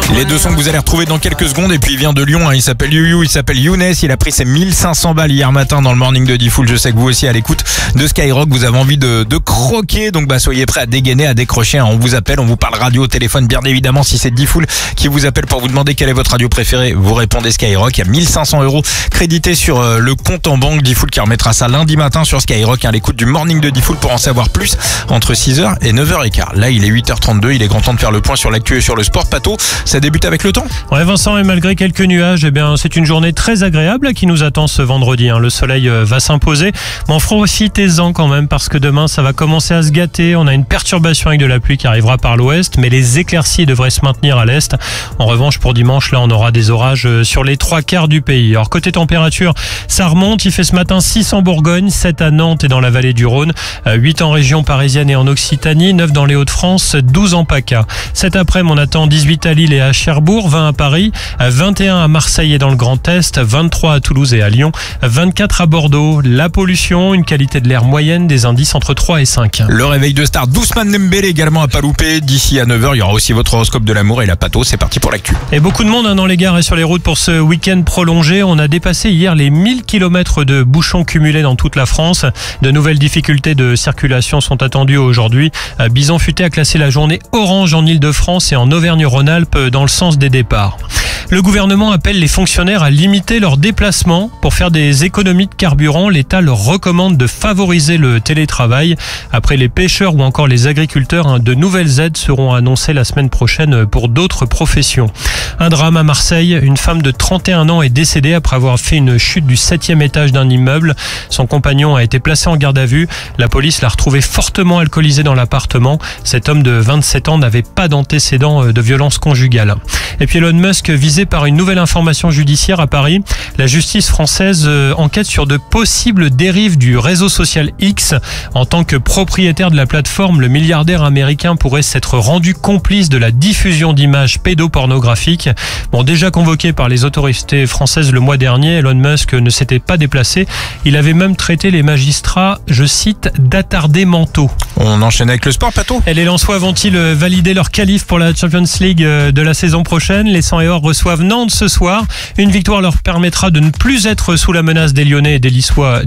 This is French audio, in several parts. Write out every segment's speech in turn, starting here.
Les deux sons que vous allez retrouver dans quelques secondes. Et puis il vient de Lyon, il s'appelle Youyou, il s'appelle Younes. Il a pris ses 1500 balles hier matin dans le morning de Diffoul. Je sais que vous aussi à l'écoute de Skyrock, vous avez envie de croquer. Donc soyez prêts à dégainer, à décrocher. On vous appelle, on vous parle radio, téléphone bien évidemment. Si c'est Diffoul qui vous appelle pour vous demander quelle est votre radio préférée, vous répondez Skyrock. Il y a 1500 € crédités sur le compte en banque Diffoul qui remettra ça lundi matin sur Skyrock. À l'écoute du morning de Diffoul pour en savoir plus entre 6h et 9h15. Là il est 8h32, il est grand temps de faire le point sur l'actu et sur le sport. Pato, ça débute avec le temps. Ouais Vincent, et malgré quelques nuages, c'est une journée très agréable qui nous attend ce vendredi. Le soleil va s'imposer, mais profitez-en quand même parce que demain ça va commencer à se gâter. On a une perturbation avec de la pluie qui arrivera par l'ouest, mais les éclaircies devraient se maintenir à l'est. En revanche, pour dimanche, là on aura des orages sur les 3/4 du pays. Alors côté température, ça remonte. Il fait ce matin 6 en Bourgogne, 7 à Nantes et dans la vallée du Rhône, 8 en région parisienne et en Occitanie, 9 dans les Hauts-de-France, 12 en PACA. Cet après-midi, on attend 18 à Lille et à Cherbourg, 20 à Paris, 21 à Marseille et dans le Grand Est, 23 à Toulouse et à Lyon, 24 à Bordeaux. La pollution, une qualité de l'air moyenne, des indices entre 3 et 5. Le réveil de star d'Ousmane Dembélé également à pas louper. D'ici à 9h, il y aura aussi votre horoscope de l'amour et la Pato. C'est parti pour l'actu. Et beaucoup de monde dans les gares et sur les routes pour ce week-end prolongé. On a dépassé hier les 1000 km de bouchons cumulés dans toute la France. De nouvelles difficultés de circulation sont attendues aujourd'hui. Bison Futé a classé la journée orange en Ile-de-France et en Auvergne-Rhône-Alpes dans le sens des départs. Le gouvernement appelle les fonctionnaires à limiter leurs déplacements. Pour faire des économies de carburant, l'État leur recommande de favoriser le télétravail. Après les pêcheurs ou encore les agriculteurs, de nouvelles aides seront annoncées la semaine prochaine pour d'autres professions. Un drame à Marseille. Une femme de 31 ans est décédée après avoir fait une chute du 7e étage d'un immeuble. Son compagnon a été placé en garde à vue. La police l'a retrouvé fortement alcoolisé dans l'appartement. Cet homme de 27 ans n'avait pas d'antécédents de violence conjugale. Et puis Elon Musk visé par une nouvelle information judiciaire à Paris. La justice française enquête sur de possibles dérives du réseau social X. En tant que propriétaire de la plateforme, le milliardaire américain pourrait s'être rendu complice de la diffusion d'images pédopornographiques. Déjà convoqué par les autorités françaises le mois dernier, Elon Musk ne s'était pas déplacé. Il avait même traité les magistrats, je cite, d'attardés mentaux. On enchaîne avec le sport, Pato. Et les Lensois vont-ils valider leur qualif pour la Champions League de la saison prochaine? Les 100 et or reçoivent Nantes ce soir. Une victoire leur permettra de ne plus être sous la menace des Lyonnais et des Lillois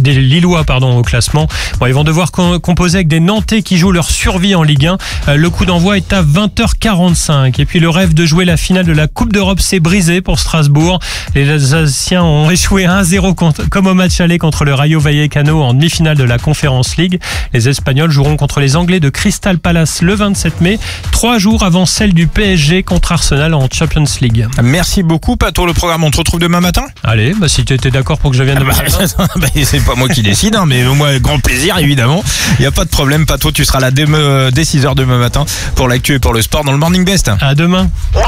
au classement. Ils vont devoir composer avec des Nantais qui jouent leur survie en Ligue 1. Le coup d'envoi est à 20h45. Et puis le rêve de jouer la finale de la Coupe d'Europe s'est brisé pour Strasbourg. Les Alsaciens ont échoué 1-0 comme au match aller contre le Rayo Vallecano en demi-finale de la Conference League. Les Espagnols joueront contre les Anglais de Crystal Palace le 27 mai, 3 jours avant celle du PSG contre Arsenal en Champions League. Merci beaucoup, Pato. Le programme, on te retrouve demain matin. Allez, si tu étais d'accord pour que je vienne demain matin. C'est pas moi qui décide, mais moi, avec grand plaisir, évidemment. Il n'y a pas de problème, Pato. Tu seras là dès 6h demain matin pour l'actu et pour le sport dans le Morning Best. À demain.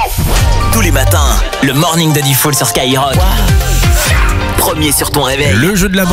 Tous les matins, le morning de Diffoul sur Skyrock. Premier sur ton réveil. Le jeu de la